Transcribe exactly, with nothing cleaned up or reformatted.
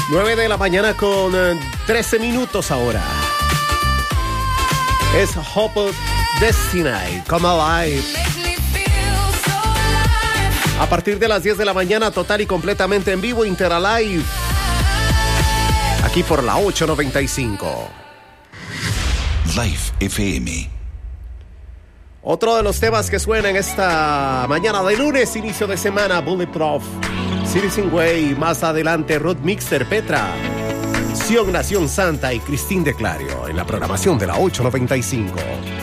nueve de la mañana con trece minutos ahora. Es Hope Destiny, Come Alive. A partir de las diez de la mañana, total y completamente en vivo, Interalive. Aquí por la ocho noventa y cinco. Life F M. Otro de los temas que suenan esta mañana de lunes, inicio de semana, Bulletproof, Citizen Way, más adelante Ruth Mixter, Petra, Sion Nación Santa y Cristín de Clario en la programación de la ocho noventa y cinco.